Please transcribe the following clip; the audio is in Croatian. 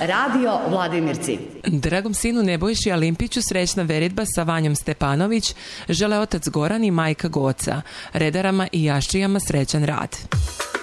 Radio Vladimirci. Dragom sinu Nebojši Alimpiću srećna veritba sa Vanjom Stepanović žele otac Goran i majka Goca, redarama i jaščijama srećan rad.